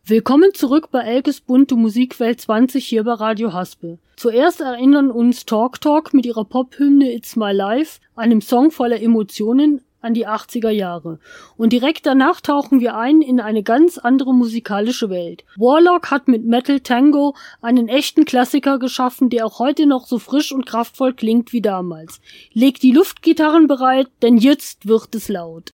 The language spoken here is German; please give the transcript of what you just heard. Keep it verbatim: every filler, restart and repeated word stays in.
Willkommen zurück bei Elkes bunte Musikwelt zwanzig hier bei Radio Haspel. Zuerst erinnern uns Talk Talk mit ihrer Pop-Hymne It's My Life, einem Song voller Emotionen, an die achtziger Jahre. Und direkt danach tauchen wir ein in eine ganz andere musikalische Welt. Warlock hat mit Metal Tango einen echten Klassiker geschaffen, der auch heute noch so frisch und kraftvoll klingt wie damals. Legt die Luftgitarren bereit, denn jetzt wird es laut.